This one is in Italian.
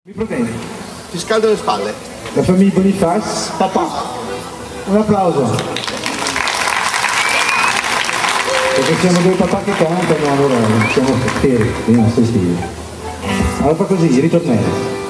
Mi proviene. Ti scaldo le spalle. La famiglia Boniface, papà. Un applauso. Perché siamo due papà che cantano, allora siamo fieri dei nostri stili. Allora fa così, ritornello.